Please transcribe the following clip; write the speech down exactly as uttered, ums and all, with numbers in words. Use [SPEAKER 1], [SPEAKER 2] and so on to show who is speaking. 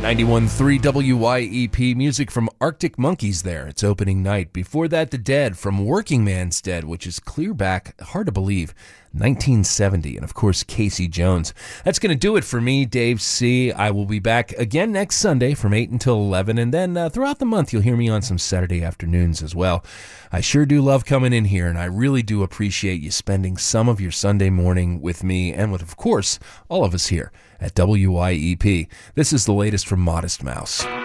[SPEAKER 1] ninety-one point three W Y E P, music from Arctic Monkeys there. It's opening night. Before that, The Dead from Working Man's Dead, which is clear back, hard to believe, nineteen seventy. And of course, Casey Jones. That's going to do it for me, Dave C. I will be back again next Sunday from eight until eleven. And then uh, throughout the month, you'll hear me on some Saturday afternoons as well. I sure do love coming in here, and I really do appreciate you spending some of your Sunday morning with me and with, of course, all of us here at W Y E P. This is the latest from Modest Mouse.